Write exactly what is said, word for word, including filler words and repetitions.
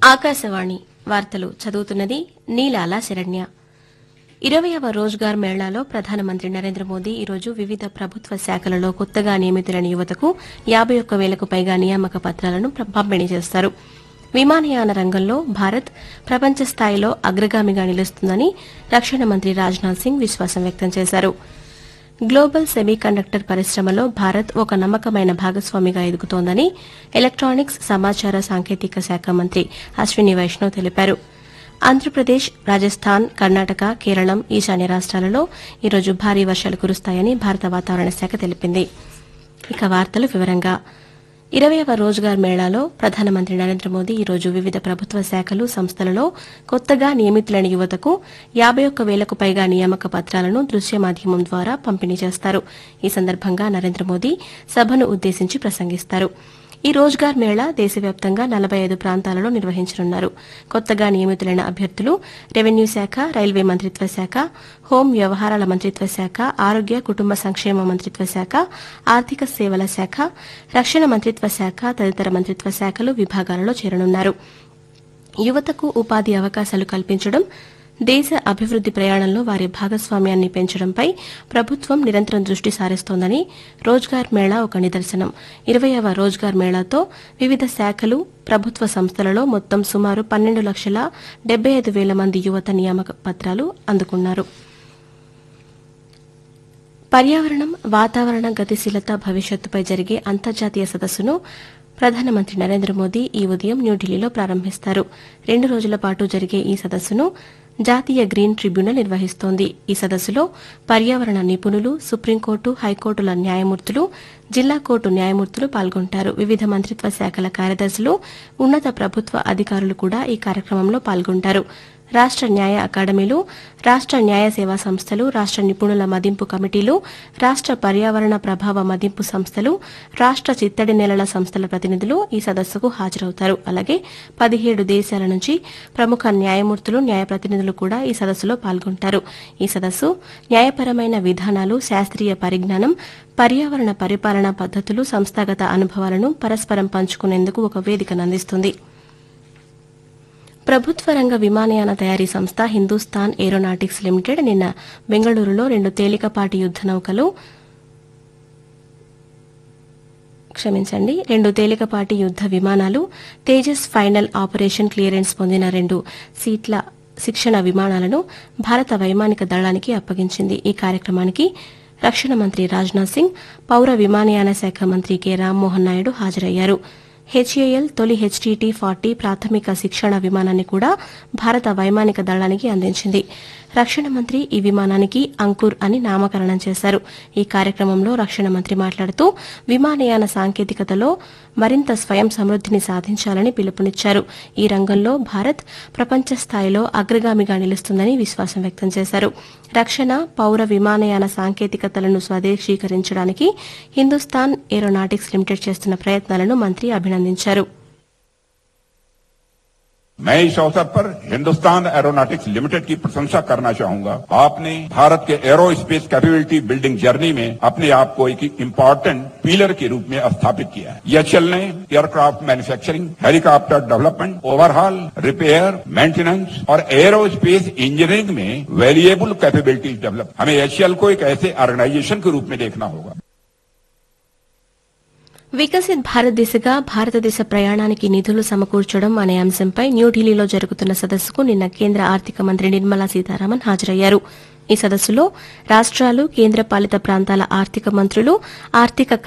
ఆకాశవాణి వార్తలు చదువుతున్నది నీలాల శరణ్య. ఇరవయవ రోజ్గార్ మేళాలో ప్రధానమంత్రి నరేంద్ర మోదీ ఈరోజు వివిధ ప్రభుత్వ శాఖలలో కొత్తగా నియమితులైన యువతకు యాబై ఒక్క వేలకు పైగా నియామక పత్రాలను పంపిణీ చేస్తారు. విమానయాన రంగంలో భారత్ ప్రపంచ స్థాయిలో అగ్రగామిగా నిలుస్తుందని రక్షణ మంత్రి రాజ్నాథ్ సింగ్ విశ్వాసం వ్యక్తం చేశారు. గ్లోబల్ సెమీకండక్టర్ పరిశ్రమలో భారత్ ఒక నమ్మకమైన భాగస్వామిగా ఎదుగుతోందని ఎలక్టానిక్స్ సమాచార సాంకేతిక శాఖ మంత్రి అశ్విని వైష్ణవ్ తెలిపారు. ఆంధ్రప్రదేశ్, రాజస్థాన్, కర్ణాటక, కేరళం, ఈశాన్య రాష్ట్రాలలో ఈరోజు భారీ వర్షాలు కురుస్తాయని భారత వాతావరణ శాఖ తెలిపింది. ఇక వార్తలు వివరంగా ఇరవయవ రోజ్గార్ మేళాలో ప్రధానమంత్రి నరేంద్ర మోదీ ఈరోజు వివిధ ప్రభుత్వ శాఖలు, సంస్థలలో కొత్తగా నియమితులైన యువతకు యాబై ఒక్క వేలకు పైగా నియామక పత్రాలను దృశ్య మాధ్యమం ద్వారా పంపిణీ చేస్తారు. ఈ సందర్భంగా నరేంద్ర మోదీ సభను ఉద్దేశించి ప్రసంగిస్తారు. ఈ రోజ్గార్ మేళా దేశవ్యాప్తంగా నలభై ఐదు ప్రాంతాలలో నిర్వహించనున్నారు. కొత్తగా నియమితులైన అభ్యర్థులు రెవెన్యూ శాఖ, రైల్వే మంత్రిత్వ శాఖ, హోం వ్యవహారాల మంత్రిత్వ శాఖ, ఆరోగ్య కుటుంబ సంక్షేమ మంత్రిత్వ శాఖ, ఆర్థిక సేవల శాఖ, రక్షణ మంత్రిత్వ శాఖ తదితర మంత్రిత్వ శాఖలు, విభాగాలలో చేరనున్నారు. యువతకు ఉపాధి అవకాశాలు కల్పించడం, దేశ అభివృద్ది ప్రయాణంలో వారి భాగస్వామ్యాన్ని పెంచడంపై ప్రభుత్వం నిరంతరం దృష్టి సారిస్తోందని రోజ్గార్ మేళా ఒక నిదర్శనం. ఇరవయవ రోజ్గార్ మేళాతో వివిధ శాఖలు, ప్రభుత్వ సంస్థలలో మొత్తం సుమారు పన్నెండు లక్షల డెబ్బై ఐదు వేల మంది యువత నియామక పత్రాలు అందుకున్నారు. పర్యావరణం, వాతావరణ గతిశీలత భవిష్యత్తుపై జరిగే అంతర్జాతీయ సదస్సును ప్రధానమంత్రి నరేంద్ర మోదీ ఈ ఉదయం న్యూఢిల్లీలో ప్రారంభిస్తారు. రెండు రోజుల పాటు జరిగే ఈ సదస్సును జాతీయ గ్రీన్ ట్రిబ్యునల్ నిర్వహిస్తోంది. ఈ సదస్సులో పర్యావరణ నిపుణులు, సుప్రీంకోర్టు, హైకోర్టుల న్యాయమూర్తులు, జిల్లా కోర్టు న్యాయమూర్తులు పాల్గొంటారు. వివిధ మంత్రిత్వ శాఖల కార్యదర్శులు, ఉన్నత ప్రభుత్వ అధికారులు కూడా ఈ కార్యక్రమంలో పాల్గొంటారు. రాష్ట న్యాయ అకాడమీలు, రాష్ట న్యాయ సేవా సంస్థలు, రాష్ట నిపుణుల మదింపు కమిటీలు, రాష్ట పర్యావరణ ప్రభావ మదింపు సంస్థలు, రాష్ట చిత్తడి నేలల సంస్థల ప్రతినిధులు ఈ సదస్సుకు హాజరవుతారు. అలాగే పదిహేడు దేశాల నుంచి ప్రముఖ న్యాయమూర్తులు, న్యాయ ప్రతినిధులు కూడా ఈ సదస్సులో పాల్గొంటారు. ఈ సదస్సు న్యాయపరమైన విధానాలు, శాస్త్రీయ పరిజ్ఞానం, పర్యావరణ పరిపాలనా పద్దతులు, సంస్థాగత అనుభవాలను పరస్పరం పంచుకునేందుకు ఒక వేదికను అందిస్తుంది. ప్రభుత్వ రంగ విమానయాన తయారీ సంస్థ హిందూస్థాన్ ఏరోనాటిక్స్ లిమిటెడ్ నిన్న బెంగళూరులో రెండు తేలికపాటి యుద్ద నౌకలు క్షమించండి రెండు తేలికపాటి యుద్ద విమానాలు, తేజస్ ఫైనల్ ఆపరేషన్ క్లియరెన్స్ పొందిన రెండు సీట్ల శిక్షణ విమానాలను భారత వైమానిక దళానికి అప్పగించింది. ఈ కార్యక్రమానికి రక్షణ మంత్రి రాజ్నాథ్ సింగ్, పౌర విమానయాన శాఖ మంత్రి కె రామ్మోహన్ నాయుడు హాజరయ్యారు. హెచ్ఏఎల్ తొలి హెచ్టీటీ ఫార్టీ ప్రాథమిక శిక్షణ విమానాన్ని కూడా భారత వైమానిక దళానికి అందించింది. రక్షణ మంత్రి ఈ విమానానికి అంకుర్ అని నామకరణం చేశారు. ఈ కార్యక్రమంలో రక్షణ మంత్రి మాట్లాడుతూ విమానయాన సాంకేతికతలో మరింత స్వయం సమృద్దిని సాధించాలని పిలుపునిచ్చారు. ఈ రంగంలో భారత్ ప్రపంచ స్థాయిలో అగ్రగామిగా నిలుస్తుందని విశ్వాసం వ్యక్తం చేశారు. రక్షణ, పౌర విమానయాన సాంకేతికతలను స్వదేశీకరించడానికి హిందూస్థాన్ ఏరోనాటిక్స్ లిమిటెడ్ చేస్తున్న ప్రయత్నాలను మంత్రి అభినందించారు. मैं इस अवसर पर हिंदुस्तान एरोनॉटिक्स लिमिटेड की प्रशंसा करना चाहूंगा. आपने भारत के arrow space capability building journey में अपने आप को एक इम्पोर्टेंट पिलर के रूप में स्थापित किया है. यह चलने, aircraft manufacturing, helicopter development, overhaul, repair, maintenance और एरो स्पेस इंजीनियरिंग में वैल्यूएबल कैपेबिलिटीज डेवलप. हमें एचएएल को एक ऐसे ऑर्गेनाइजेशन के रूप में देखना होगा. వికసిత్ భారత్ దిశగా భారతదేశ ప్రయాణానికి నిధులు సమకూర్చడం అనే అంశంపై న్యూఢిల్లీలో జరుగుతున్న సదస్సుకు నిన్న కేంద్ర ఆర్థిక మంత్రి నిర్మలా సీతారామన్ హాజరయ్యారు. ఈ సదస్సులో రాష్ట్రాలు, కేంద్ర పాలిత ప్రాంతాల ఆర్థిక మంత్రులు, ఆర్థిక